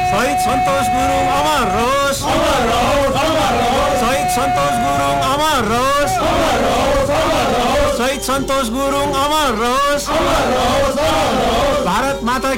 शहीद सन्तोष गुरुङ अमर होस्, अमर रहोस्, अमर रहोस्। शहीद सन्तोष गुरुङ अमर होस्, अमर रहोस्, अमर रहोस्। शहीद सन्तोष गुरुङ अमर होस्। अमर रहोस्, अमर रहोस्। भारत माता